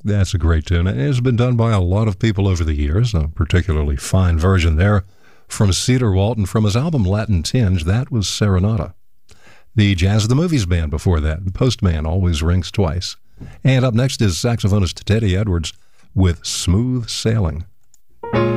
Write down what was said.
That's a great tune. It has been done by a lot of people over the years, a particularly fine version there from Cedar Walton from his album Latin Tinge. That was Serenata. The Jazz of the Movies Band before that, The Postman Always Rings Twice. And up next is saxophonist Teddy Edwards with Smooth Sailing.